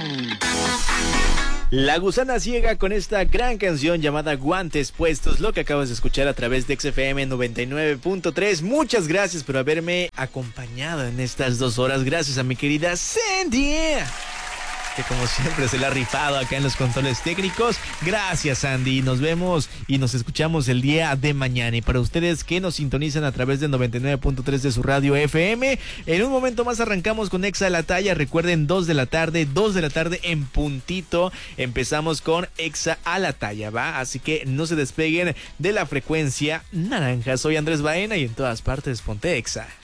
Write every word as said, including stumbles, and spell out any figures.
La Gusana Ciega con esta gran canción llamada Guantes Puestos, lo que acabas de escuchar a través de X F M noventa y nueve punto tres. Muchas gracias por haberme acompañado en estas dos horas. Gracias a mi querida Sandy, que como siempre se la ha rifado acá en los controles técnicos. Gracias, Sandy. Nos vemos y nos escuchamos el día de mañana. Y para ustedes que nos sintonizan a través del noventa y nueve punto tres de su radio F M, en un momento más arrancamos con Exa a la Talla. Recuerden, dos de la tarde, dos de la tarde en puntito. Empezamos con Exa a la Talla, ¿va? Así que no se despeguen de la frecuencia naranja. Soy Andrés Baena y en todas partes ponte Exa.